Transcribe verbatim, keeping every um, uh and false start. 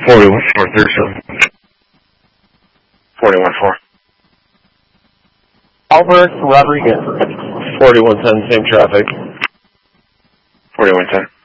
forty-one four thirty-seven. forty-one four. Albert Rodriguez. forty-one ten, same traffic. forty-one ten.